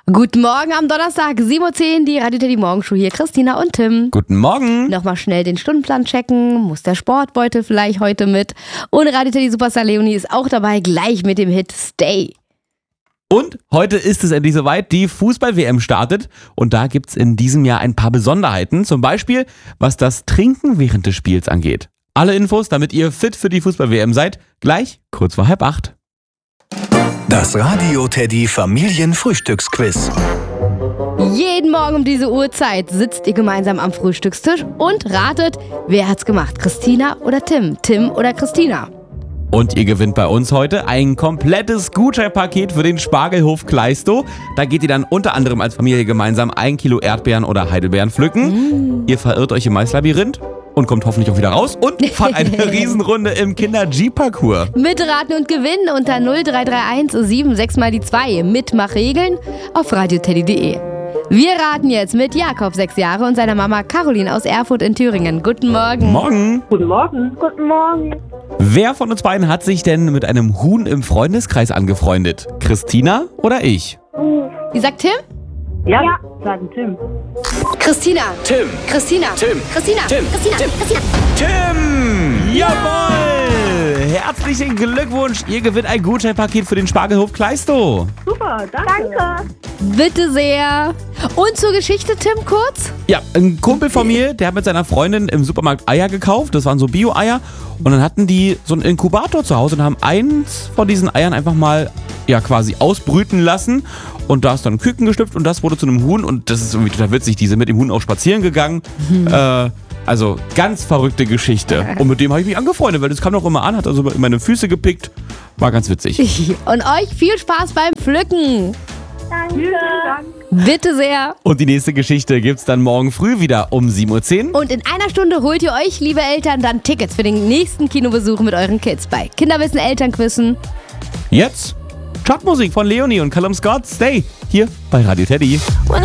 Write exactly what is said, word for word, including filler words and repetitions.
Guten Morgen am Donnerstag, sieben Uhr zehn, die Radio Teddy Morgenshow hier, Christina und Tim. Guten Morgen. Nochmal schnell den Stundenplan checken, muss der Sportbeutel vielleicht heute mit. Und Radio Teddy Superstar Leonie ist auch dabei, gleich mit dem Hit Stay. Und heute ist es endlich soweit, die Fußball-W M startet und da gibt's in diesem Jahr ein paar Besonderheiten, zum Beispiel was das Trinken während des Spiels angeht. Alle Infos, damit ihr fit für die Fußball-W M seid, gleich kurz vor halb acht. Das Radio Teddy Familienfrühstücksquiz. Jeden Morgen um diese Uhrzeit sitzt ihr gemeinsam am Frühstückstisch und ratet, wer hat's gemacht, Christina oder Tim, Tim oder Christina. Und ihr gewinnt bei uns heute ein komplettes Gutscheinpaket für den Spargelhof Kleistow. Da geht ihr dann unter anderem als Familie gemeinsam ein Kilo Erdbeeren oder Heidelbeeren pflücken. Mm. Ihr verirrt euch im Maislabyrinth und kommt hoffentlich auch wieder raus und fahrt eine Riesenrunde im Kinder-G-Parcours. Mitraten und gewinnen unter null drei drei eins sieben sechs mal die zwei. Mitmachregeln auf radioteddy punkt de. Wir raten jetzt mit Jakob, sechs Jahre, und seiner Mama Caroline aus Erfurt in Thüringen. Guten Morgen. Morgen. Guten Morgen. Guten Morgen. Wer von uns beiden hat sich denn mit einem Huhn im Freundeskreis angefreundet? Christina oder ich? Wie sagt Tim? Ja, ja. Sagen Tim. Christina. Tim. Christina. Tim. Christina. Tim. Christina. Tim. Christina. Tim! Jawohl! Herzlichen Glückwunsch! Ihr gewinnt ein Gutscheinpaket für den Spargelhof Kleistow. Super, danke. Danke. Bitte sehr. Und zur Geschichte, Tim, kurz? Ja, ein Kumpel von mir, der hat mit seiner Freundin im Supermarkt Eier gekauft. Das waren so Bio-Eier. Und dann hatten die so einen Inkubator zu Hause und haben eins von diesen Eiern einfach mal ja quasi ausbrüten lassen. Und da ist dann ein Küken geschlüpft und das wurde zu einem Huhn. Und das ist irgendwie total witzig. Die sind mit dem Huhn auch spazieren gegangen. Mhm. Äh, also ganz verrückte Geschichte. Und mit dem habe ich mich angefreundet, weil das kam doch immer an, hat also in meine Füße gepickt. War ganz witzig. Und euch viel Spaß beim Pflücken. Danke. Bitte sehr. Und die nächste Geschichte gibt's dann morgen früh wieder um sieben Uhr zehn. Und in einer Stunde holt ihr euch, liebe Eltern, dann Tickets für den nächsten Kinobesuch mit euren Kids bei Kinderwissen Elternquissen. Jetzt Chartmusik von Leonie und Callum Scott. Stay hier bei Radio Teddy.